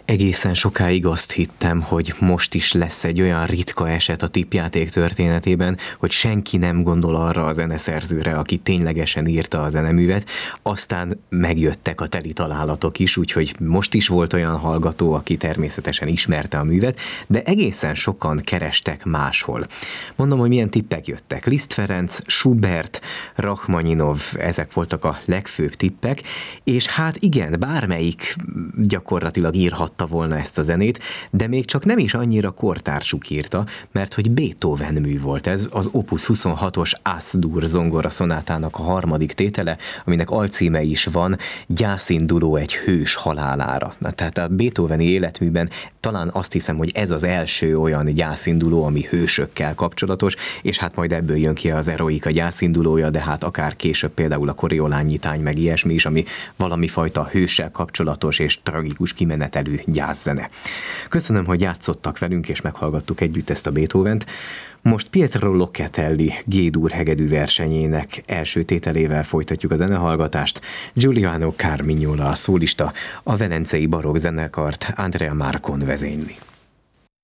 Egészen sokáig azt hittem, hogy most is lesz egy olyan ritka eset a tippjáték történetében, hogy senki nem gondol arra a zeneszerzőre, aki ténylegesen írta a zeneművet, aztán megjöttek a teli találatok is, úgyhogy most is volt olyan hallgató, aki természetesen ismerte a művet, de egészen sokan kerestek máshol. Mondom, hogy milyen tippek jöttek. Liszt Ferenc, Schubert, Rachmaninov, ezek voltak a legfőbb tippek, és hát igen, bármelyik gyakorlatilag írhatta volna ezt a zenét, de még csak nem is annyira kortársuk írta, mert hogy Beethoven mű volt ez, az Opus 26-os As-dur zongoraszonátának a harmadik tétele, aminek alcíme is van, Gyászinduló egy hős halálára. Tehát a Beethoveni életműben talán azt hiszem, hogy ez az első olyan gyászinduló, ami hősökkel kapcsolatos, és hát majd ebből jön ki az Eroika gyászindulója, de hát akár később például a Koriolán nyitány, meg ilyesmi is, ami valami fajta hőssel kapcsolatos és tragikus kimenetelű gyászzene. Köszönöm, hogy játszottak velünk, és meghallgattuk együtt ezt a Beethovent. Most Pietro Locatelli G-dur hegedű versenyének első tételével folytatjuk a zenehallgatást. Giuliano Carmignola a szólista, a velencei barokk zenekart Andrea Marcon vezényli.